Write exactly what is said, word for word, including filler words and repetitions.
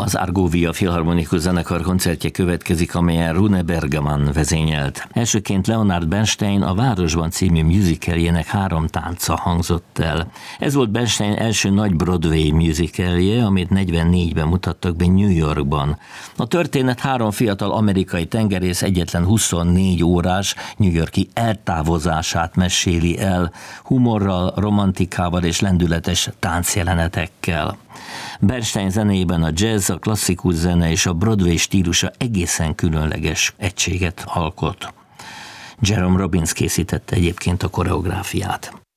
Az Argovia Filharmonikus Zenekar koncertje következik, amelyen Rune Bergman vezényelt. Elsőként Leonard Bernstein A Városban című musicaljének három tánca hangzott el. Ez volt Bernstein első nagy Broadway musicalje, amit negyvennégyben mutattak be New Yorkban. A történet három fiatal amerikai tengerész egyetlen huszonnégy órás New Yorki eltávozását meséli el, humorral, romantikával és lendületes táncjelenetekkel. Bernstein zenéjében a jazz, a klasszikus zene és a Broadway stílusa egészen különleges egységet alkot. Jerome Robbins készítette egyébként a koreográfiát.